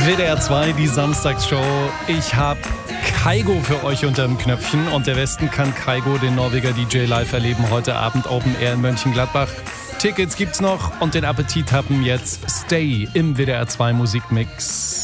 WDR 2, die Samstagsshow. Ich habe Kygo für euch unter dem Knöpfchen und der Westen kann Kygo, den Norweger DJ, live erleben. Heute Abend Open Air in Mönchengladbach. Tickets gibt's noch und den Appetit haben jetzt Stay im WDR 2 Musikmix.